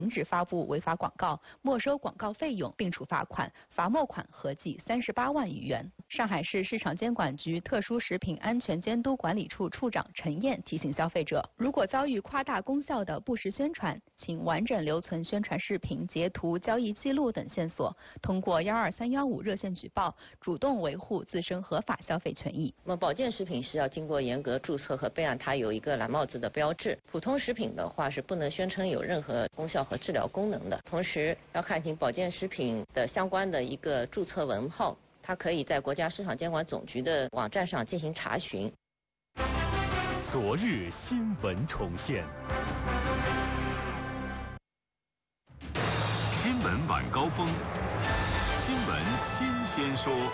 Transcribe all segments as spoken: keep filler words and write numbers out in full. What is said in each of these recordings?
停止发布违法广告，没收广告费用，并处罚款，罚没款合计三十八万余元。上海市市场监管局特殊食品安全监督管理处处长陈燕提醒消费者，如果遭遇夸大功效的不实宣传，请完整留存宣传视频、截图、交易记录等线索，通过幺二三幺五热线举报，主动维护自身合法消费权益。 那么保健食品是要经过严格注册和备案，它有一个蓝帽子的标志。普通食品的话是不能宣称有任何功效和治疗功能的。同时要看清保健食品的相关的一个注册文号，它可以在国家市场监管总局的网站上进行查询。 昨日新闻重现，新闻晚高峰，新闻新鲜说。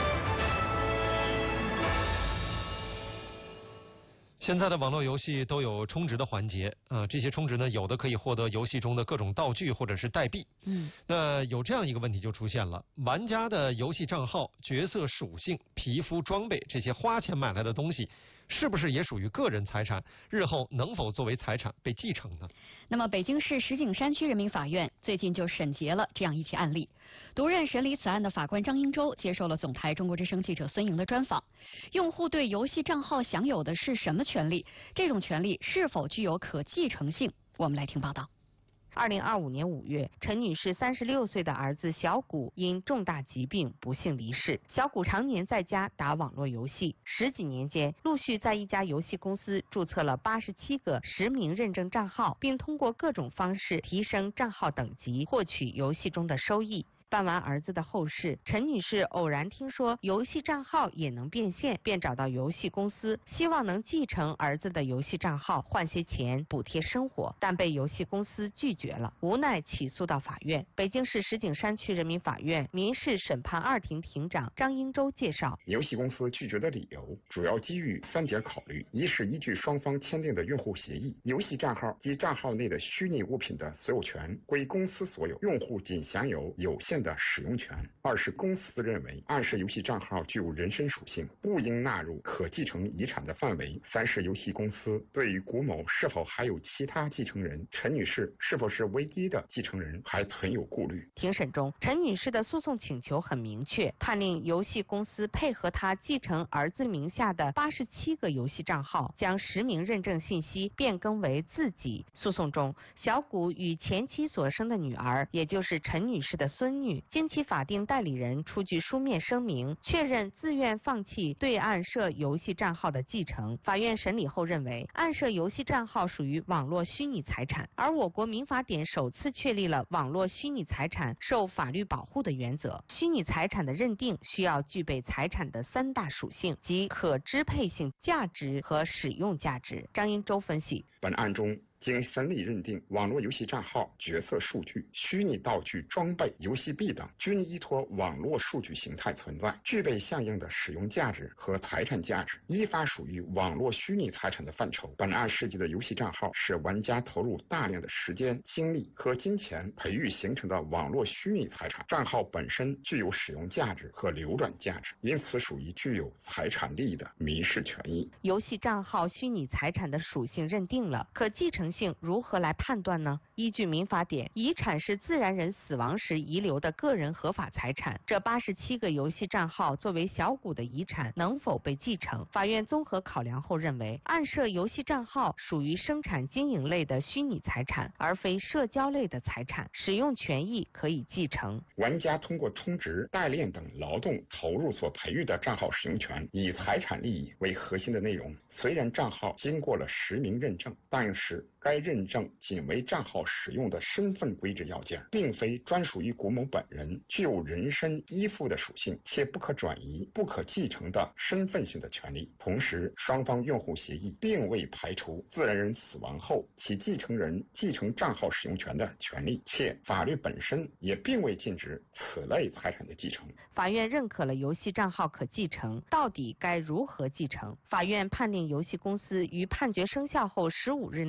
现在的网络游戏都有充值的环节，呃，这些充值呢，有的可以获得游戏中的各种道具或者是代币。嗯，那有这样一个问题就出现了：玩家的游戏账号、角色属性、皮肤、装备这些花钱买来的东西，是不是也属于个人财产？日后能否作为财产被继承呢？ 那么，北京市石景山区人民法院最近就审结了这样一起案例。独任审理此案的法官张英洲接受了总台中国之声记者孙莹的专访。用户对游戏账号享有的是什么权利？这种权利是否具有可继承性？我们来听报道。 二零二五年五月，陈女士三十六岁的儿子小谷因重大疾病不幸离世。小谷常年在家打网络游戏，十几年间陆续在一家游戏公司注册了八十七个实名认证账号，并通过各种方式提升账号等级，获取游戏中的收益。办完儿子的后事，陈女士偶然听说游戏账号也能变现，便找到游戏公司，希望能继承儿子的游戏账号，换些钱补贴生活，但被游戏公司拒绝了，无奈起诉到法院。北京市石景山区人民法院民事审判二庭庭长张英洲介绍， 游戏公司拒绝的理由主要基于三点考虑：一是依据双方签订的用户协议，游戏账号及账号内的虚拟物品的所有权归公司所有，用户仅享有有限的使用权；二是公司认为暗示游戏账号具有人身属性，不应纳入可继承遗产的范围；三是游戏公司对于古某是否还有其他继承人，陈女士是否是唯一的继承人还存有顾虑。 庭审中，陈女士的诉讼请求很明确，判令游戏公司配合她继承儿子名下的八十七个游戏账号，将实名认证信息变更为自己。诉讼中，小谷与前妻所生的女儿，也就是陈女士的孙女，经其法定代理人出具书面声明，确认自愿放弃对暗设游戏账号的继承。法院审理后认为，暗设游戏账号属于网络虚拟财产，而我国民法典首次确立了网络虚拟财产受法律保护的原则。虚拟财产的认定需要具备财产的三大属性，即可支配性、价值和使用价值。张英洲分析， 本案中经审理认定，网络游戏账号、角色数据、虚拟道具、装备、游戏币等均依托网络数据形态存在，具备相应的使用价值和财产价值，依法属于网络虚拟财产的范畴。本案涉及的游戏账号是玩家投入大量的时间、精力和金钱培育形成的网络虚拟财产，账号本身具有使用价值和流转价值，因此属于具有财产利益的民事权益。 游戏账号虚拟财产的属性认定了，可继承性如何来判断呢？依据民法典，遗产是自然人死亡时遗留的个人合法财产。这八十七个游戏账号作为小谷的遗产，能否被继承？法院综合考量后认为，暗设游戏账号属于生产经营类的虚拟财产，而非社交类的财产，使用权益可以继承。 玩家通过充值、代练等劳动投入所培育的账号使用权，以财产利益为核心的内容。虽然账号经过了实名认证，但是该认证仅为账号使用的身份规制要件，并非专属于古某本人，具有人身依附的属性，且不可转移、不可继承的身份性的权利。同时，双方用户协议并未排除自然人死亡后其继承人继承账号使用权的权利，且法律本身也并未禁止此类财产的继承。 法院认可了游戏账号可继承，到底该如何继承？法院判令游戏公司于判决生效后十五日内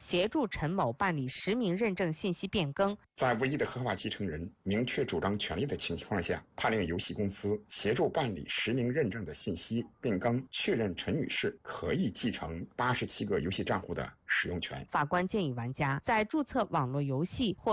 协助陈某办理实名认证信息变更。 在唯一的合法继承人明确主张权利的情况下，判令游戏公司协助办理实名认证的信息变更，确认陈女士可以继承八十七个游戏账户的使用权。 法官建议玩家在注册网络游戏或